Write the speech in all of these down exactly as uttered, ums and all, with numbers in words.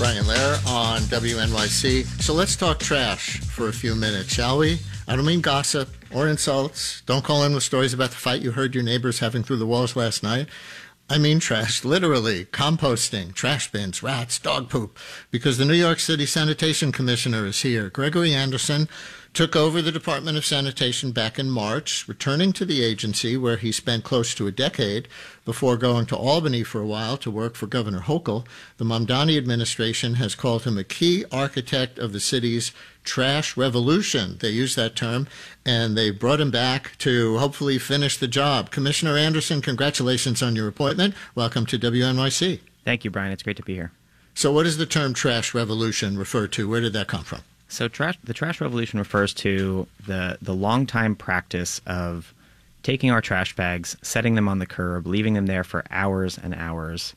Brian Lehrer on W N Y C. So let's talk trash for a few minutes, shall we? I don't mean gossip or insults. Don't call in with stories about the fight you heard your neighbors having through the walls last night. I mean trash, literally, composting, trash bins, rats, dog poop, because the New York City Sanitation Commissioner is here. Gregory Anderson took over the Department of Sanitation back in March, returning to the agency where he spent close to a decade before going to Albany for a while to work for Governor Hochul. The Mamdani administration has called him a key architect of the city's trash revolution. They use that term, and they brought him back to hopefully finish the job. Commissioner Anderson, congratulations on your appointment. Welcome to W N Y C. Thank you, Brian. It's great to be here. So what does the term trash revolution refer to? Where did that come from? So trash, the trash revolution refers to the, the long-time practice of taking our trash bags, setting them on the curb, leaving them there for hours and hours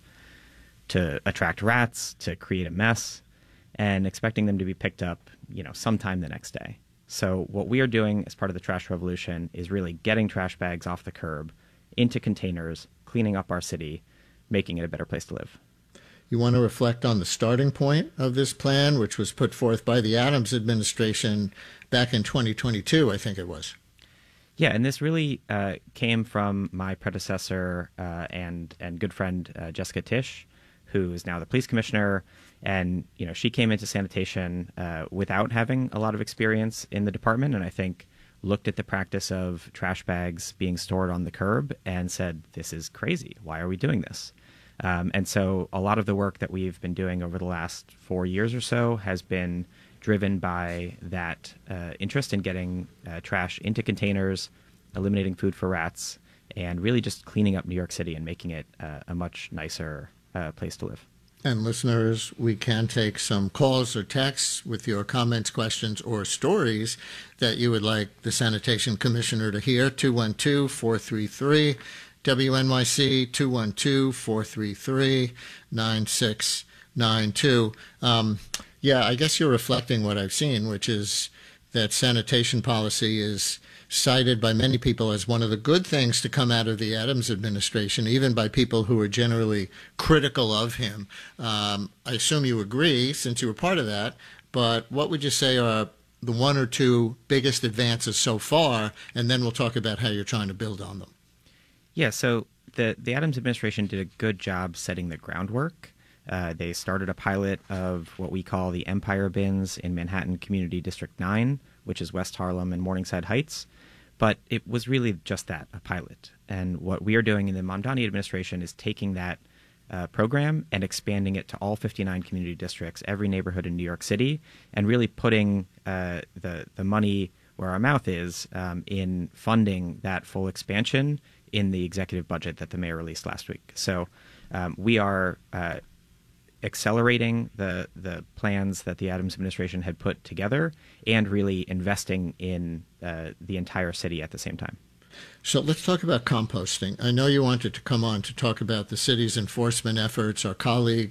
to attract rats, to create a mess, and expecting them to be picked up, you know, sometime the next day. So what we are doing as part of the trash revolution is really getting trash bags off the curb into containers, cleaning up our city, making it a better place to live. You want to reflect on the starting point of this plan, which was put forth by the Adams administration back in twenty twenty-two, I think it was. Yeah, and this really uh, came from my predecessor uh, and and good friend uh, Jessica Tisch, who is now the police commissioner. And you know, she came into sanitation uh, without having a lot of experience in the department, and I think looked at the practice of trash bags being stored on the curb and said, "This is crazy. Why are we doing this?" Um, and so a lot of the work that we've been doing over the last four years or so has been driven by that uh, interest in getting uh, trash into containers, eliminating food for rats, and really just cleaning up New York City and making it uh, a much nicer uh, place to live. And listeners, we can take some calls or texts with your comments, questions, or stories that you would like the Sanitation Commissioner to hear. two one two, four three three W N Y C, two one two, four three three, nine six nine two. Um, yeah, I guess you're reflecting what I've seen, which is that sanitation policy is cited by many people as one of the good things to come out of the Adams administration, even by people who are generally critical of him. Um, I assume you agree, since you were part of that, but what would you say are the one or two biggest advances so far, and then we'll talk about how you're trying to build on them. Yeah, so the, the Adams administration did a good job setting the groundwork. Uh, they started a pilot of what we call the Empire Bins in Manhattan Community District nine, which is West Harlem and Morningside Heights. But it was really just that, a pilot. And what we are doing in the Mamdani administration is taking that uh, program and expanding it to all fifty-nine community districts, every neighborhood in New York City, and really putting uh, the, the money where our mouth is um, in funding that full expansion in the executive budget that the mayor released last week. So um, we are uh, accelerating the the plans that the Adams administration had put together and really investing in uh, the entire city at the same time. So let's talk about composting. I know you wanted to come on to talk about the city's enforcement efforts. Our colleague